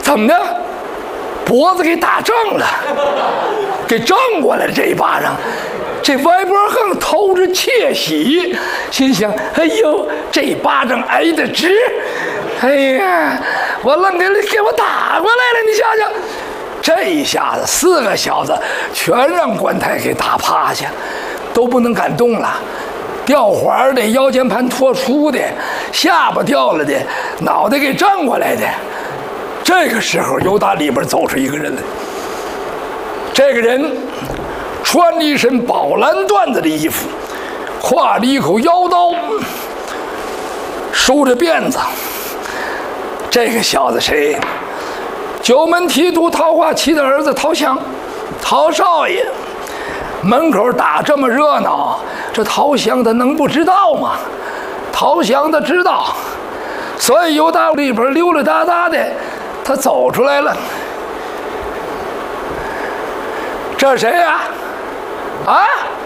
怎么的？脖子给打正了，给正过来了这一巴掌。这歪脖横偷着窃喜，心想：哎呦，这一巴掌挨得直！哎呀，我愣给我打过来了，你想想。这一下子4个小子全让关太给打趴下，都不能敢动了。掉环的、腰间盘脱出的、下巴掉了的、脑袋给正过来的。这个时候，由打里边走出一个人来。这个人穿了一身宝蓝缎子的衣服，挎了一口腰刀，梳着辫子。这个小子谁？九门提督陶化琪的儿子陶祥，陶少爷。门口打这么热闹，这陶祥他能不知道吗？陶祥他知道，所以由打里边溜溜达达的，他走出来了。这谁呀？啊！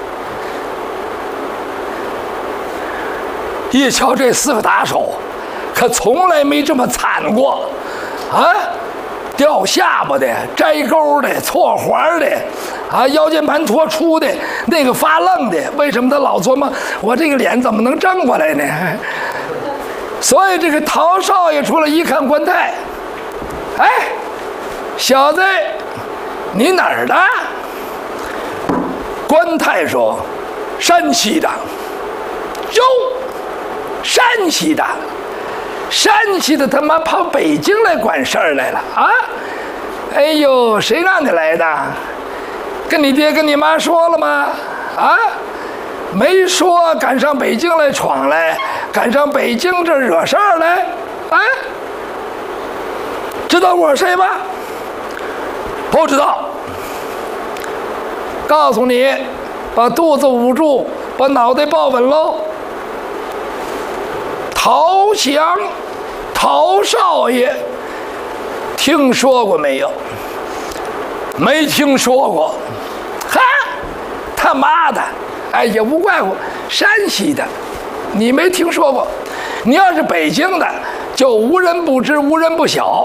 一瞧这4个打手，可从来没这么惨过，啊！掉下巴的、摘钩的、错环的，啊，腰间盘脱出的，那个发愣的，为什么他老琢磨我这个脸怎么能正过来呢？所以这个陶少爷出来一看关太，哎，小子，你哪儿的？关太说：“山西的。”哟，山西的。山西的他妈跑北京来管事儿来了啊！哎呦，谁让你来的？跟你爹跟你妈说了吗？啊，没说，赶上北京来闯来，赶上北京这惹事儿来，啊？知道我是谁吗？不知道。告诉你，把肚子捂住，把脑袋抱稳喽。陶祥，陶少爷，听说过没有？没听说过。哈，他妈的！哎，也无怪乎，山西的，你没听说过。你要是北京的，就无人不知，无人不晓。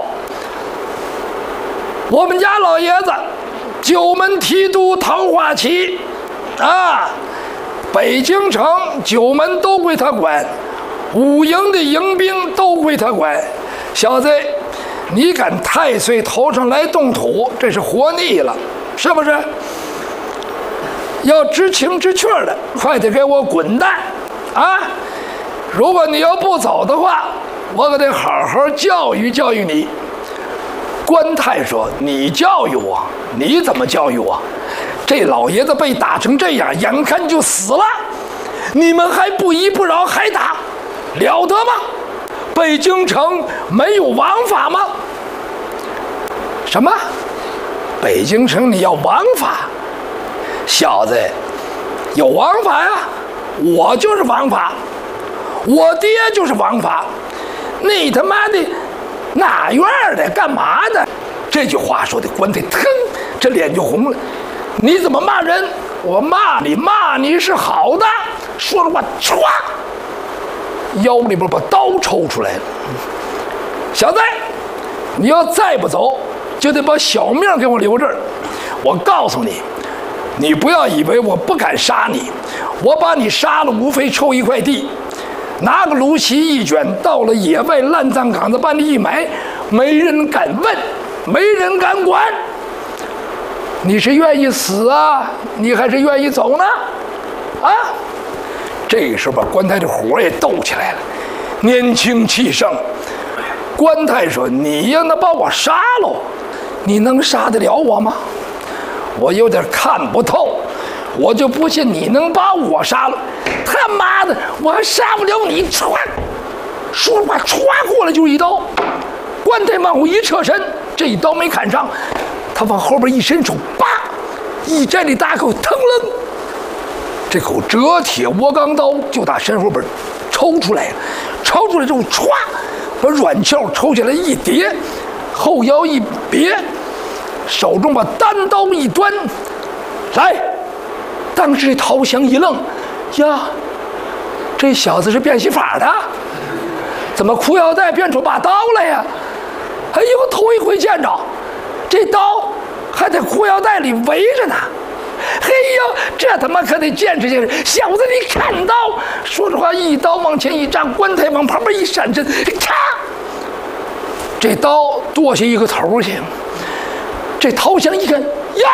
我们家老爷子，九门提督陶化琪，啊，北京城9门都归他管。5营的营兵都归他管，小子，你敢太岁头上来动土，这是活腻了，是不是？要知情知趣的，快点给我滚蛋！啊！如果你要不走的话，我可得好好教育教育你。关太说：“你教育我？你怎么教育我？这老爷子被打成这样，眼看就死了，你们还不依不饶，还打？”了得吗？北京城没有王法吗？什么？北京城你要王法？小子，有王法呀！我就是王法，我爹就是王法。你他妈的哪院的？干嘛的？这句话说的关太腾，这脸就红了。你怎么骂人？我骂你是好的。说了话，唰。腰里边把刀抽出来了，小子，你要再不走，就得把小命给我留这儿。我告诉你，你不要以为我不敢杀你，我把你杀了，无非抽一块地，拿个芦席一卷，到了野外烂葬岗子把你一埋，没人敢问，没人敢管。你是愿意死啊，你还是愿意走呢？啊？这个时候把关太的火也斗起来了，年轻气盛。关太说：“你让他把我杀了，你能杀得了我吗？我有点看不透，我就不信你能把我杀了。他妈的，我还杀不了你！”唰，说话唰过来就一刀。关太往后一侧身，这一刀没砍上，他往后边一伸手，叭，一摘那大口，腾楞。这口折铁窝钢刀就打身后边抽出来了，抽出来之后，歘，把软鞘抽起来一叠，后腰一别，手中把单刀一端，来。当时陶祥一愣，呀，这小子是变戏法的，怎么裤腰带变出把刀来呀？ 哎呦，头一回见着，这刀还在裤腰带里围着呢。嘿呦，这他妈可得见识见识！小子，你看刀！说实话，一刀往前一扎，棺材往旁边一闪身，咔！这刀剁下一个头去。这陶香一看呀，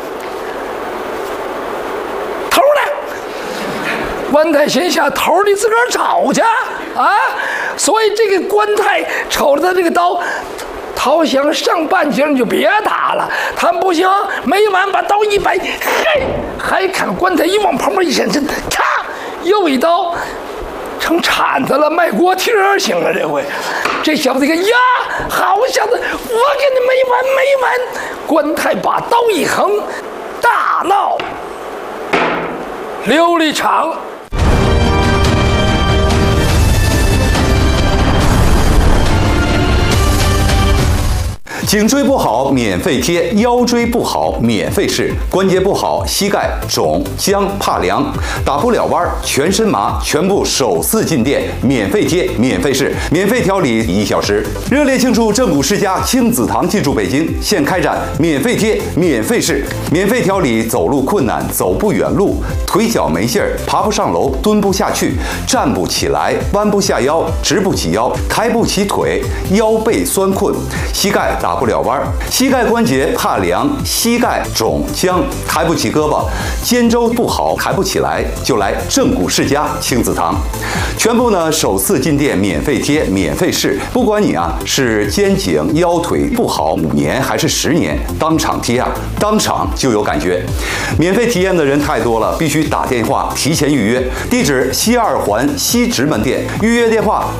头呢？官太心下头你自个儿找去啊！所以这个官太瞅着他这个刀。陶香上半截你就别打了，他不行，没完，把刀一摆，嘿，还砍棺材一往旁边一闪身，咔，又一刀，成铲子了，卖锅贴行了。这回，这小子一看呀，好小子，我给你没完没完！官太把刀一横，大闹琉璃厂。 颈椎不好免费贴，腰椎不好免费试，关节不好膝盖肿僵怕凉，打不了弯全身麻，全部首次进店免费贴免费试，免费调理1小时。热烈庆祝正骨世家亲子堂进驻北京，现开展免费贴免费试，免费调理走路困难、走不远路、腿脚没劲儿、爬不上楼、蹲不下去、站不起来、弯不下腰、直不起腰、抬不起腿、腰背酸困、膝盖打不了弯，膝盖关节怕凉，膝盖肿僵，抬不起胳膊，肩周不好，抬不起来，就来正骨世家亲子堂，全部呢首次进店免费贴免费试，不管你是肩颈腰腿不好5年还是10年，当场贴当场就有感觉。免费体验的人太多了，必须打电话提前预约。地址西2环西直门店，预约电话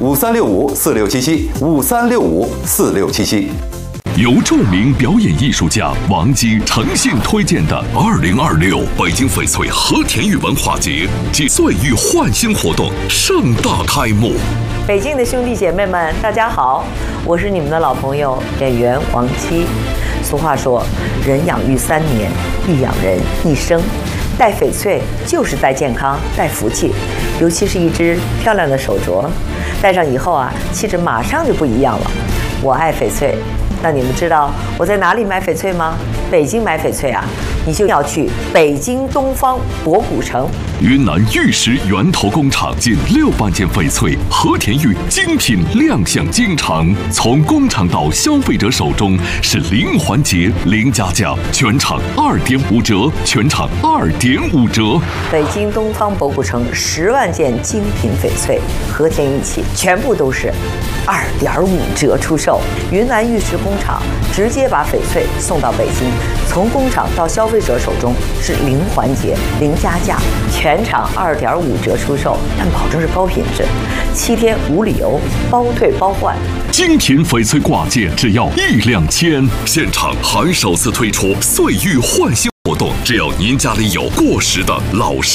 5365467753654677。 由著名表演艺术家王姬诚信推荐的2026北京翡翠和田玉文化节暨岁玉焕新活动盛大开幕。 北京的兄弟姐妹们，大家好，我是你们的老朋友演员王姬。俗话说，人养育3年，育养人1生。戴翡翠就是戴健康、戴福气，尤其是一只漂亮的手镯，戴上以后气质马上就不一样了。我爱翡翠。那你们知道我在哪里买翡翠吗？北京买翡翠你就要去北京东方博古城。 云南玉石源头工厂近6万件翡翠和田玉精品亮相京城，从工厂到消费者手中是零环节、零加价，全场2.5折，全场2.5折。 北京东方博古城10万件精品翡翠和田玉器，全部都是2.5折出售。云南玉石工厂直接把翡翠送到北京，从工厂到消费者手中是零环节、零加价，全场2.5折出售，但保证是高品质，7天无理由，包退包换。 精品翡翠挂件只要1两千，现场还首次推出岁玉焕新活动，只要您家里有过时的老式